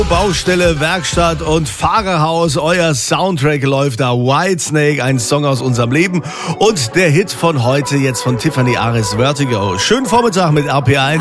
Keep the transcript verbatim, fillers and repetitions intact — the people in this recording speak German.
Baustelle, Werkstatt und Fahrerhaus, euer Soundtrack läuft da. Whitesnake, ein Song aus unserem Leben und der Hit von heute jetzt von Tiffany Ares, Vertigo. Schönen Vormittag mit R P eins.